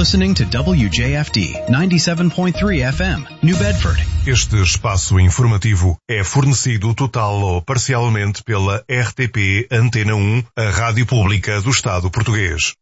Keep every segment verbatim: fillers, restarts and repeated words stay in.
listening to W J F D ninety-seven point three F M, New Bedford. Este espaço informativo é fornecido total ou parcialmente pela R T P Antena um, a rádio pública do Estado português.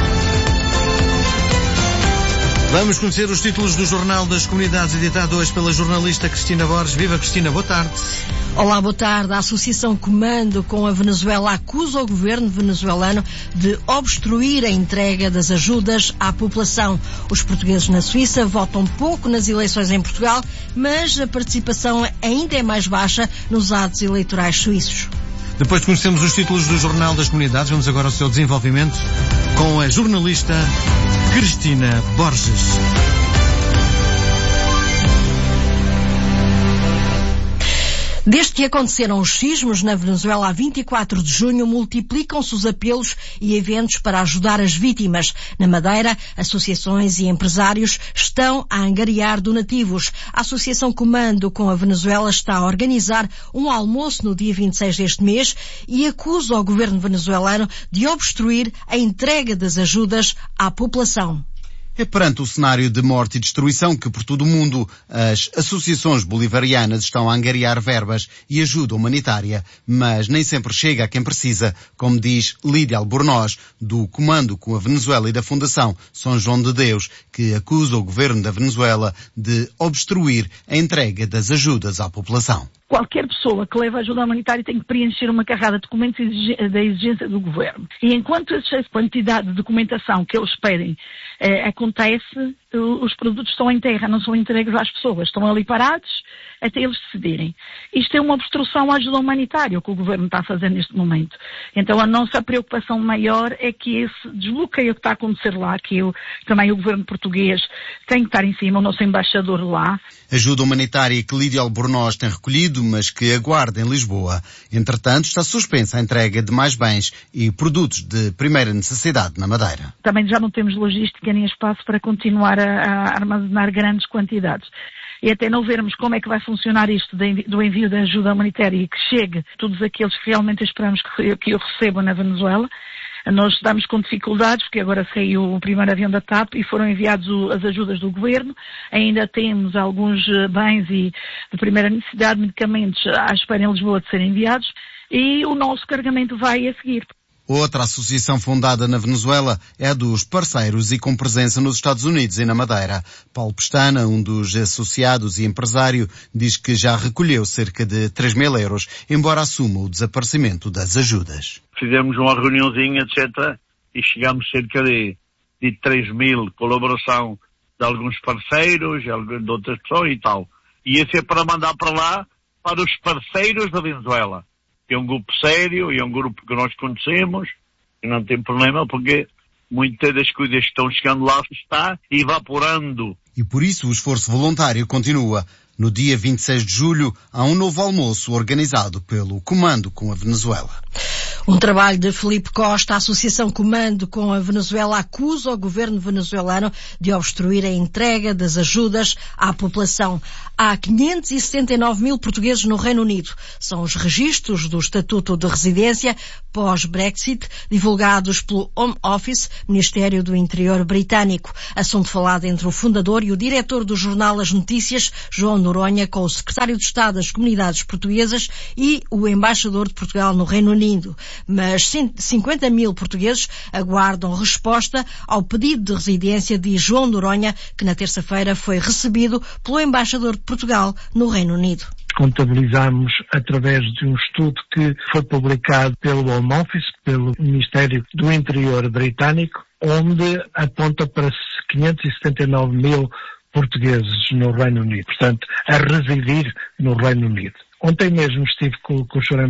Vamos conhecer os títulos do Jornal das Comunidades, editado hoje pela jornalista Cristina Borges. Viva, Cristina, boa tarde. Olá, boa tarde. A Associação Comando com a Venezuela acusa o governo venezuelano de obstruir a entrega das ajudas à população. Os portugueses na Suíça votam pouco nas eleições em Portugal, mas a participação ainda é mais baixa nos atos eleitorais suíços. Depois de conhecermos os títulos do Jornal das Comunidades, vamos agora ao seu desenvolvimento com a jornalista Cristina Borges. Desde que aconteceram os sismos na Venezuela a vinte e quatro de junho, multiplicam-se os apelos e eventos para ajudar as vítimas. Na Madeira, associações e empresários estão a angariar donativos. A Associação Comando com a Venezuela está a organizar um almoço no dia vinte e seis deste mês e acusa o governo venezuelano de obstruir a entrega das ajudas à população. É perante o cenário de morte e destruição que por todo o mundo as associações bolivarianas estão a angariar verbas e ajuda humanitária, mas nem sempre chega a quem precisa, como diz Lídia Albornoz, do Comando com a Venezuela e da Fundação São João de Deus, que acusa o governo da Venezuela de obstruir a entrega das ajudas à população. Qualquer pessoa que leva ajuda humanitária tem que preencher uma carrada de documentos da exigência do governo. E enquanto essa quantidade de documentação que eles pedem eh, acontece, os produtos estão em terra, não são entregues às pessoas. Estão ali parados até eles decidirem. Isto é uma obstrução à ajuda humanitária, o que o governo está a fazer neste momento. Então a nossa preocupação maior é que esse desbloqueio que está a acontecer lá, que eu, também o governo português tem que estar em cima, o nosso embaixador lá. Ajuda humanitária que Lídia Albornoz tem recolhido, mas que aguarda em Lisboa. Entretanto, está suspensa a entrega de mais bens e produtos de primeira necessidade na Madeira. Também já não temos logística nem espaço para continuar a, a armazenar grandes quantidades. E até não vermos como é que vai funcionar isto de, do envio da ajuda humanitária e que chegue todos aqueles que realmente esperamos que, que eu receba na Venezuela, nós estamos com dificuldades, porque agora saiu o primeiro avião da TAP e foram enviados o, as ajudas do governo. Ainda temos alguns bens e de primeira necessidade, medicamentos à espera em Lisboa de serem enviados, e o nosso carregamento vai a seguir. Outra associação fundada na Venezuela é a dos parceiros e com presença nos Estados Unidos e na Madeira. Paulo Pestana, um dos associados e empresário, diz que já recolheu cerca de três mil euros, embora assuma o desaparecimento das ajudas. Fizemos uma reuniãozinha, etcétera, e chegámos cerca de, de três mil, colaboração de alguns parceiros, de outras pessoas e tal. E esse é para mandar para lá, para os parceiros da Venezuela. É um grupo sério, é um grupo que nós conhecemos, e não tem problema, porque muitas das coisas que estão chegando lá está evaporando. E por isso o esforço voluntário continua. No dia vinte e seis de julho, há um novo almoço organizado pelo Comando com a Venezuela. Um trabalho de Filipe Costa. A Associação Comando com a Venezuela acusa o governo venezuelano de obstruir a entrega das ajudas à população. Há quinhentos e setenta e nove mil portugueses no Reino Unido. São os registros do Estatuto de Residência pós-Brexit, divulgados pelo Home Office, Ministério do Interior britânico. Assunto falado entre o fundador e o diretor do jornal As Notícias, João Noronha, com o secretário de Estado das Comunidades Portuguesas e o embaixador de Portugal no Reino Unido. Mas cinquenta mil portugueses aguardam resposta ao pedido de residência de João Noronha, que na terça-feira foi recebido pelo embaixador de Portugal no Reino Unido. Contabilizamos através de um estudo que foi publicado pelo Home Office, pelo Ministério do Interior britânico, onde aponta para quinhentos e setenta e nove mil portugueses no Reino Unido, portanto, a residir no Reino Unido. Ontem mesmo estive com, com o senhor